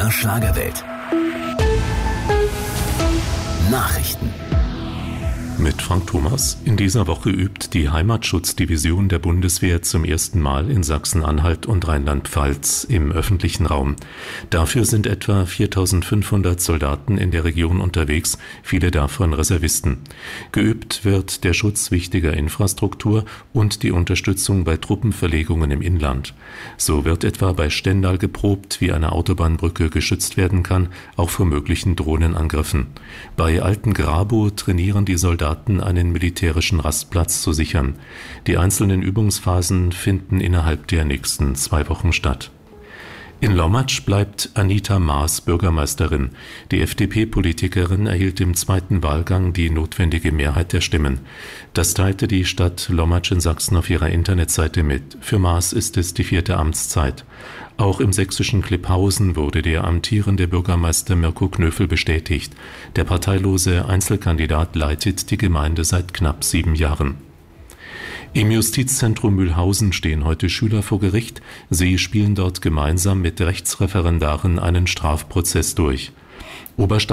der Schlagerwelt. Nachrichten. Mit Frank Thomas. In dieser Woche übt die Heimatschutzdivision der Bundeswehr zum ersten Mal in Sachsen-Anhalt und Rheinland-Pfalz im öffentlichen Raum. Dafür sind etwa 4.500 Soldaten in der Region unterwegs, viele davon Reservisten. Geübt wird der Schutz wichtiger Infrastruktur und die Unterstützung bei Truppenverlegungen im Inland. So wird etwa bei Stendal geprobt, wie eine Autobahnbrücke geschützt werden kann, auch vor möglichen Drohnenangriffen. Bei Altengrabow trainieren die Soldaten einen militärischen Rastplatz zu sichern. Die einzelnen Übungsphasen finden innerhalb der nächsten 2 Wochen statt. In Lommatsch bleibt Anita Maas Bürgermeisterin. Die FDP-Politikerin erhielt im zweiten Wahlgang die notwendige Mehrheit der Stimmen. Das teilte die Stadt Lommatsch in Sachsen auf ihrer Internetseite mit. Für Maas ist es die 4. Amtszeit. Auch im sächsischen Klipphausen wurde der amtierende Bürgermeister Mirko Knöfel bestätigt. Der parteilose Einzelkandidat leitet die Gemeinde seit knapp 7 Jahren. Im Justizzentrum Mühlhausen stehen heute Schüler vor Gericht. Sie spielen dort gemeinsam mit Rechtsreferendaren einen Strafprozess durch.